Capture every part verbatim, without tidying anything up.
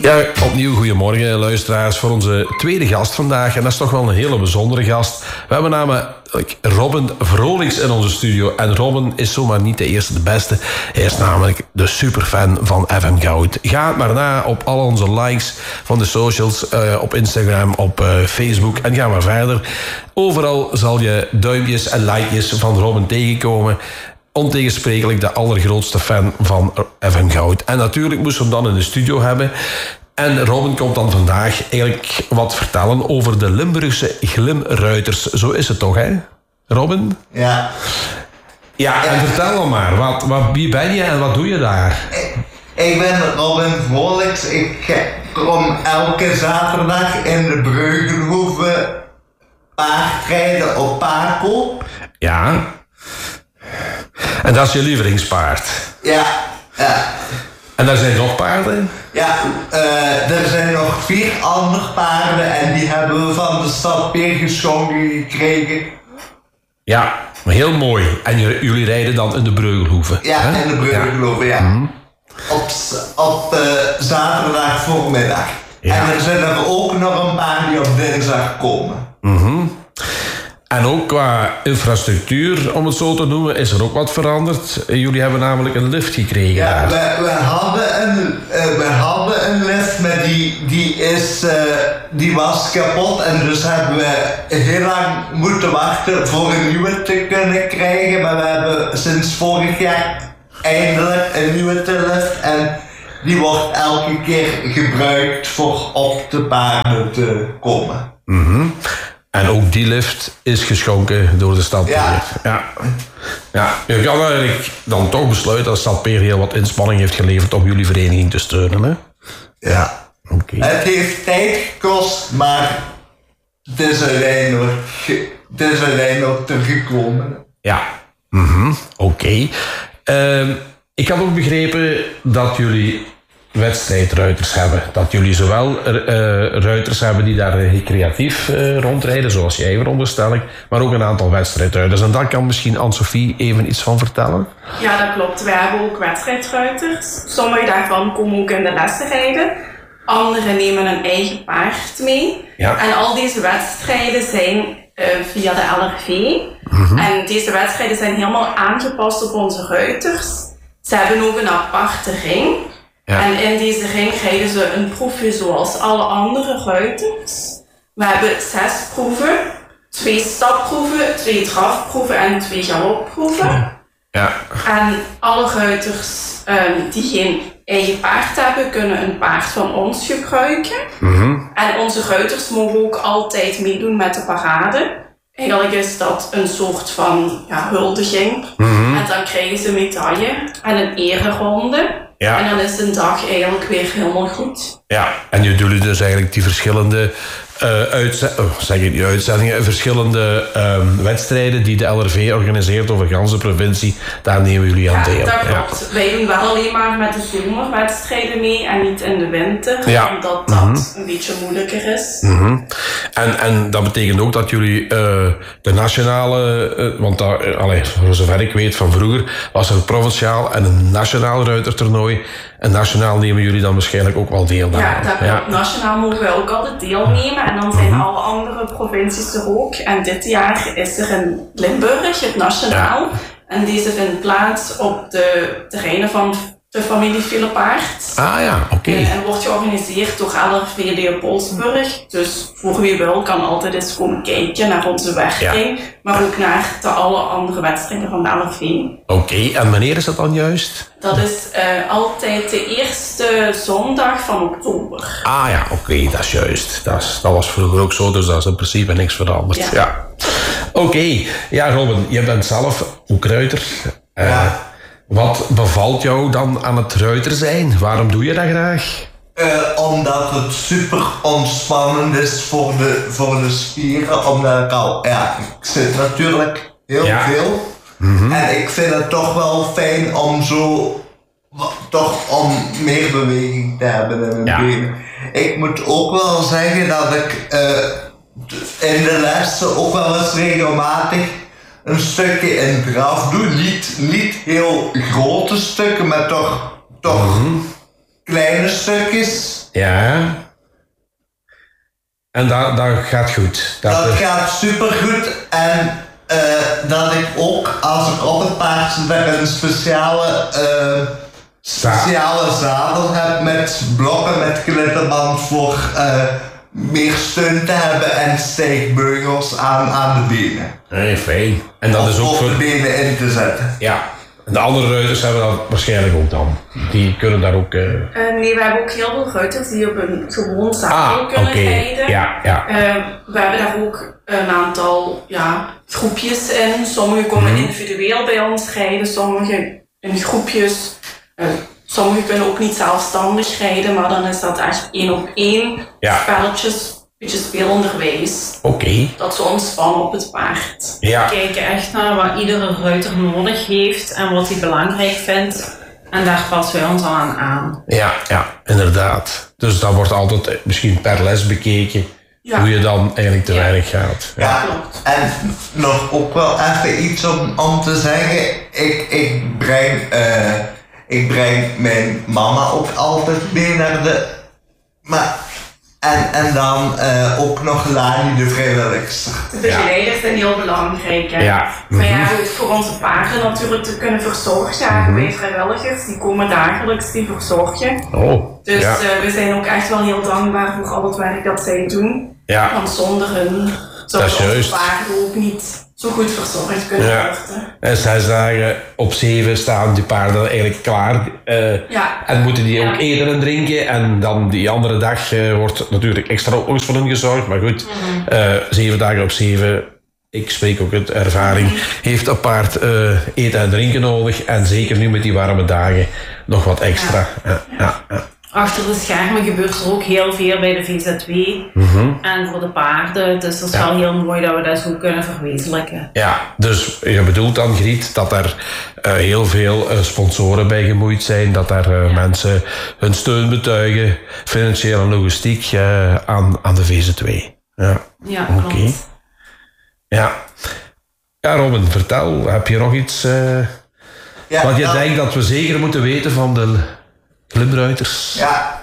Ja, opnieuw goedemorgen luisteraars voor onze tweede gast vandaag. En dat is toch wel een hele bijzondere gast. We hebben namelijk Robin Vroliks in onze studio. En Robin is zomaar niet de eerste, de beste. Hij is namelijk de superfan van F M Goud. Ga het maar na op al onze likes van de socials, uh, op Instagram, op uh, Facebook en ga maar verder. Overal zal je duimpjes en likejes van Robin tegenkomen. Ontegensprekelijk de allergrootste fan van F M Goud. En natuurlijk moesten we hem dan in de studio hebben. En Robin komt dan vandaag eigenlijk wat vertellen over de Limburgse glimruiters. Zo is het toch, hè? Robin? Ja. Ja, en vertel dan maar. Wat, wat, wie ben je en wat doe je daar? Ik, ik ben Robin Vroliks. Ik kom elke zaterdag in de Breugelhoeve paardrijden op Paco. Ja. En dat is je lievelingspaard? Ja, ja. En daar zijn nog paarden? Ja, uh, er zijn nog vier andere paarden en die hebben we van de stad Peer geschonken gekregen. Ja, maar heel mooi. En j- jullie rijden dan in de Breugelhoeve? Ja, hè? In de Breugelhoeve, ja. ja. Mm-hmm. Op, op uh, zaterdag voormiddag. Ja. En er zijn er ook nog een paar die op dinsdag komen. Mm-hmm. En ook qua infrastructuur, om het zo te noemen, is er ook wat veranderd. Jullie hebben namelijk een lift gekregen. Ja, we, we, hadden een, uh, we hadden een lift, maar die, die, is, uh, die was kapot. En dus hebben we heel lang moeten wachten voor een nieuwe te kunnen krijgen. Maar we hebben sinds vorig jaar eindelijk een nieuwe lift. En die wordt elke keer gebruikt voor op de paarden te komen. Mm-hmm. En ook die lift is geschonken door de stad Peer. Ja. Ja. Ja. Je kan eigenlijk dan toch besluiten dat de stad Peer heel wat inspanning heeft geleverd om jullie vereniging te steunen, hè? Ja. Okay. Het heeft tijd gekost, maar het is uiteindelijk, het is uiteindelijk teruggekomen. Ja. Mm-hmm. Oké. Okay. Uh, ik had ook begrepen dat jullie wedstrijdruiters hebben. Dat jullie zowel uh, ruiters hebben die daar recreatief uh, rondrijden, zoals jij veronderstel ik, maar ook een aantal wedstrijdruiters. En daar kan misschien Anne-Sophie even iets van vertellen? Ja, dat klopt. We hebben ook wedstrijdruiters. Sommige daarvan komen ook in de lessen rijden. Anderen nemen een eigen paard mee. Ja. En al deze wedstrijden zijn uh, via de L R V. Mm-hmm. En deze wedstrijden zijn helemaal aangepast op onze ruiters. Ze hebben ook een aparte ring. Ja. En in deze ring rijden ze een proefje zoals alle andere ruiters. We hebben zes proeven. Twee stapproeven, twee drafproeven en twee galopproeven. Ja. En alle ruiters um, die geen eigen paard hebben, kunnen een paard van ons gebruiken. Mm-hmm. En onze ruiters mogen ook altijd meedoen met de parade. Eigenlijk is dat een soort van ja, huldiging. Mm-hmm. En dan krijgen ze een medaille en een ereronde. Ja. En dan is de dag eigenlijk weer helemaal goed. Ja, en je doet dus eigenlijk die verschillende uh, uitzet- oh, zeg ik die uitzendingen, verschillende um, wedstrijden die de L R V organiseert over de hele provincie, daar nemen jullie aan deel. Ja, dat klopt. Ja. Wij doen wel alleen maar met de zomerwedstrijden mee en niet in de winter, ja. omdat dat mm-hmm. een beetje moeilijker is. Mm-hmm. En, en dat betekent ook dat jullie uh, de nationale, uh, want daar, uh, allez, voor zover ik weet van vroeger, was er een provinciaal en een nationaal ruitertoernooi. En nationaal nemen jullie dan waarschijnlijk ook wel deel aan. Ja, dat klopt. Ja. Nationaal mogen we ook altijd deelnemen. En dan zijn mm-hmm. alle andere provincies er ook. En dit jaar is er in Limburg het nationaal. Ja. En deze vindt plaats op de terreinen van de familie Philippaert. Ah ja, oké. Okay. En, en wordt georganiseerd door L R V Leopoldsburg. Dus voor wie wil kan altijd eens komen kijken naar onze werking. Ja. Maar ook naar de alle andere wedstrijden van de L R V. Oké, okay. En wanneer is dat dan juist? Dat is uh, altijd de eerste zondag van oktober. Ah ja, oké, okay, dat is juist. Dat, is, dat was vroeger ook zo, dus dat is in principe niks veranderd. Ja. ja. Oké, okay. Ja Robin, je bent zelf ook ruiter. Uh, ja. Wat bevalt jou dan aan het ruiter zijn? Waarom doe je dat graag? Uh, omdat het super ontspannend is voor de, voor de spieren. Omdat ik al, ja, ik zit natuurlijk heel ja. veel. Mm-hmm. En ik vind het toch wel fijn om zo, toch om meer beweging te hebben in mijn ja. benen. Ik moet ook wel zeggen dat ik uh, in de lessen ook wel eens regelmatig een stukje in draf doe. Niet, niet heel grote stukken, maar toch, toch mm-hmm. kleine stukjes. Ja. En dat, dat gaat goed. Dat, dat is... gaat supergoed. En uh, dat ik ook, als ik op het paard zit, een speciale, uh, speciale zadel heb met blokken met klittenband voor uh, meer steun te hebben en steekbeugels aan, aan de benen. Nee, fijn. En dat of is ook voor de benen in te zetten. Ja. En de andere ruiters hebben dat waarschijnlijk ook dan. Die kunnen daar ook... Uh... Uh, nee, we hebben ook heel veel ruiters die op een gewoon zadel ah, kunnen okay. rijden. Ja, ja. Uh, we hebben daar ook een aantal ja, groepjes in. Sommigen komen mm-hmm. individueel bij ons rijden, sommigen in groepjes. Uh, sommigen kunnen ook niet zelfstandig rijden, maar dan is dat echt één op één. Ja. Spelletjes. Beetje speelonderwijs. Oké. Okay. Dat ze ontspannen op het paard. Ja. We kijken echt naar wat iedere ruiter nodig heeft en wat hij belangrijk vindt. En daar passen wij ons aan aan. Ja, ja, inderdaad. Dus dat wordt altijd misschien per les bekeken. Ja. Hoe je dan eigenlijk te ja. werk gaat. Ja, ja, klopt. En nog ook wel even iets om, om te zeggen. Ik, ik, breng, uh, ik breng mijn mama ook altijd mee naar de... Maar, En, en dan uh, ook nog Lani, de vrijwilligster. De begeleiders zijn heel belangrijk. Hè? Ja. Maar ja, goed, voor onze paarden natuurlijk te kunnen verzorgen. Ja, mm-hmm. Wij vrijwilligers, die komen dagelijks die verzorgen. Oh, dus ja. uh, we zijn ook echt wel heel dankbaar voor al het werk dat zij doen. Ja. Want zonder hun zouden onze paarden ook niet zo goed verzorgd kunnen ja. worden. En zes dagen op zeven staan die paarden eigenlijk klaar. Uh, ja. En moeten die ja. ook eten en drinken. En dan die andere dag uh, wordt natuurlijk extra ook voor hen gezorgd. Maar goed, mm-hmm. uh, zeven dagen op zeven, ik spreek ook uit ervaring, mm-hmm. heeft een paard uh, eten en drinken nodig. En zeker nu met die warme dagen nog wat extra. Ja. Ja. Ja. Ja. Achter de schermen gebeurt er ook heel veel bij de V Z W mm-hmm. en voor de paarden. Dus het is ja. wel heel mooi dat we dat zo kunnen verwezenlijken. Ja, dus je bedoelt dan, Griet, dat er uh, heel veel uh, sponsoren bij gemoeid zijn. Dat er uh, ja. mensen hun steun betuigen, financieel en logistiek, uh, aan, aan de V Z W. Ja, ja oké. Okay. Ja. Ja, Robin, vertel, heb je nog iets uh, ja, wat je nou, denkt dat we zeker moeten weten van de... Klimruiters. Ja.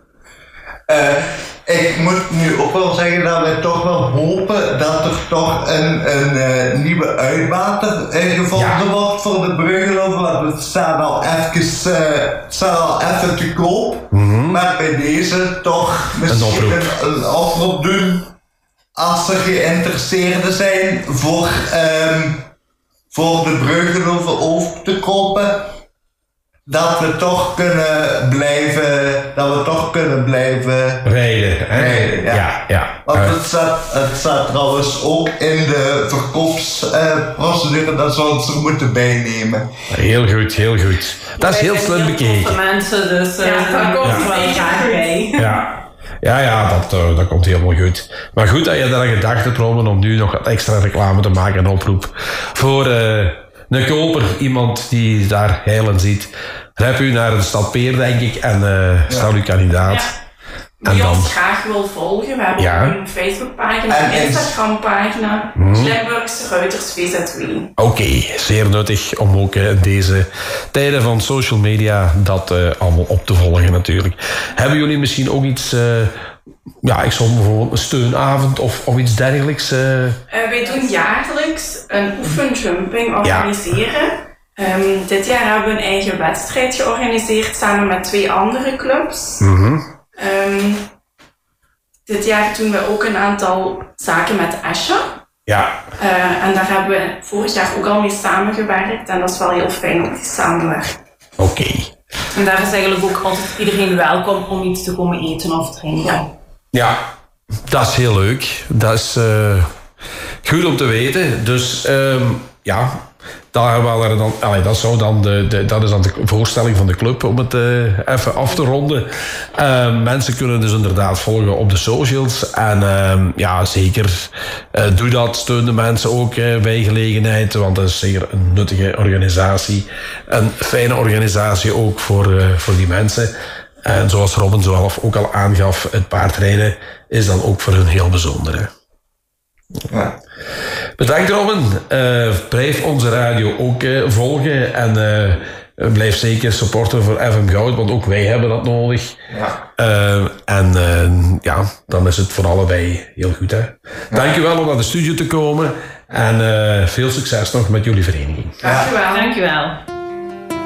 Uh, ik moet nu ook wel zeggen dat we toch wel hopen dat er toch een, een uh, nieuwe uitbater uh, gevonden ja. wordt voor de Bruggelover. Want het staat al even, uh, staat al even te koop. Mm-hmm. Maar bij deze toch misschien een oproep, een, een oproep doen als er geïnteresseerden zijn voor, um, voor de Bruggelover over te kopen. Dat we toch kunnen blijven, dat we toch kunnen blijven rijden. Hè? rijden ja. Ja, ja. Want het staat, het staat trouwens ook in de verkoopsprocedure uh, dat we ons er moeten bijnemen. Heel goed, heel goed. Dat is heel slim bekeken. Mensen, dus uh, ja, daar komt ja. wel graag bij. Ja. Ja, ja, dat, uh, dat komt helemaal goed. Maar goed dat je daar gedacht hebt, Robin, om nu nog wat extra reclame te maken en oproep voor... Uh, een koper, iemand die daar heilen ziet. Rep u naar de stad Peer, denk ik, en uh, stel ja. uw kandidaat. Ja. Die en ons dan... graag wil volgen. We hebben ja. een Facebookpagina, een Instagrampagina, hmm. Limburgse Ruiters V Z W. Oké, okay, zeer nuttig om ook uh, in deze tijden van social media dat uh, allemaal op te volgen natuurlijk. Hebben jullie misschien ook iets... Uh, Ja, ik zal bijvoorbeeld een steunavond of, of iets dergelijks. Uh... Uh, wij doen jaarlijks een oefenjumping organiseren. Ja. Um, dit jaar hebben we een eigen wedstrijd georganiseerd samen met twee andere clubs. Mm-hmm. Um, dit jaar doen we ook een aantal zaken met Escher. Ja. Uh, en daar hebben we vorig jaar ook al mee samengewerkt. En dat is wel heel fijn om te samenwerken. Oké. Okay. En daar is eigenlijk ook altijd iedereen welkom om iets te komen eten of drinken. Ja. Ja, dat is heel leuk. Dat is uh, goed om te weten. Dus um, ja, daar we dan, allee, dat, zou dan de, de, dat is dan de voorstelling van de club om het uh, even af te ronden. Uh, mensen kunnen dus inderdaad volgen op de socials. En uh, ja, zeker uh, doe dat. Steun de mensen ook uh, bij gelegenheid. Want dat is zeker een nuttige organisatie. Een fijne organisatie ook voor, uh, voor die mensen. En zoals Robin zelf ook al aangaf, het paardrijden is dan ook voor hun heel bijzonder. Ja. Bedankt Robin. Uh, blijf onze radio ook uh, volgen. En uh, blijf zeker supporter voor F M Goud, want ook wij hebben dat nodig. Ja. Uh, en uh, ja, dan is het voor allebei heel goed. Hè? Ja. Dankjewel om naar de studio te komen. En uh, veel succes nog met jullie vereniging. Dankjewel. Dankjewel.